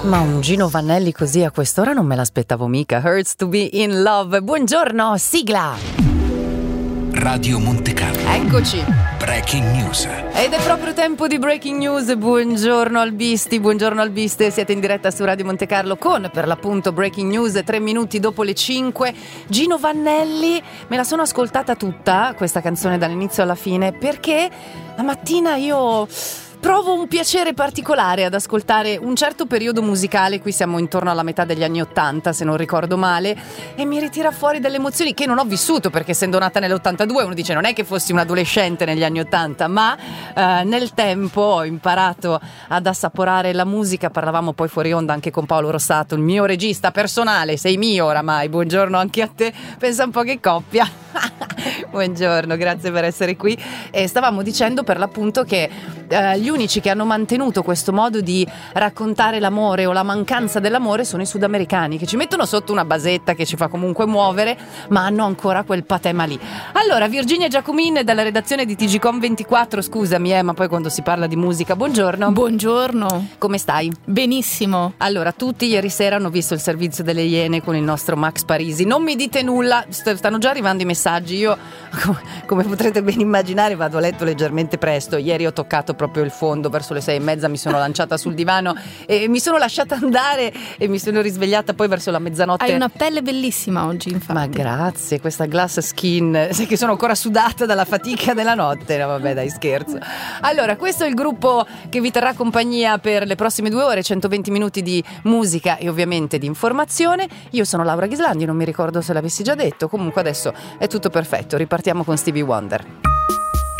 Ma un Gino Vannelli così a quest'ora non me l'aspettavo mica. Hurts to be in love. Buongiorno, sigla. Radio Monte Carlo. Eccoci. Breaking News. Ed è proprio tempo di Breaking News. Buongiorno albisti, buongiorno albiste. Siete in diretta su Radio Monte Carlo con, per l'appunto, Breaking News 3 minuti dopo le 5. Gino Vannelli, me la sono ascoltata tutta questa canzone dall'inizio alla fine perché la mattina io provo un piacere particolare ad ascoltare un certo periodo musicale, qui siamo intorno alla metà degli anni 80 se non ricordo male, e mi ritira fuori delle emozioni che non ho vissuto, perché essendo nata nell'82 uno dice non è che fossi un adolescente negli anni 80, ma nel tempo ho imparato ad assaporare la musica. Parlavamo poi fuori onda anche con Paolo Rossato, il mio regista personale, sei mio oramai, buongiorno anche a te, pensa un po' che coppia. Buongiorno, grazie per essere qui. E stavamo dicendo per l'appunto che gli unici che hanno mantenuto questo modo di raccontare l'amore o la mancanza dell'amore sono i sudamericani, che ci mettono sotto una basetta che ci fa comunque muovere, ma hanno ancora quel patema lì. Allora, Virginia Giacomin dalla redazione di TGcom24, scusami ma poi quando si parla di musica, buongiorno. Buongiorno. Come stai? Benissimo. Allora, tutti ieri sera hanno visto il servizio delle Iene con il nostro Max Parisi. Non mi dite nulla, stanno già arrivando i messaggi. Io, come potrete ben immaginare, vado a letto leggermente presto. Ieri ho toccato proprio il fondo, verso le 6:30 mi sono lanciata sul divano e mi sono lasciata andare e mi sono risvegliata poi verso la mezzanotte. Hai una pelle bellissima oggi, infatti. Ma grazie, questa glass skin, sai che sono ancora sudata dalla fatica della notte. No, vabbè, dai, scherzo. Allora, questo è il gruppo che vi terrà compagnia per le prossime 2 ore, 120 minuti di musica e ovviamente di informazione. Io sono Laura Ghislandi, non mi ricordo se l'avessi già detto, comunque adesso è tutto perfetto, ripartiamo con Stevie Wonder.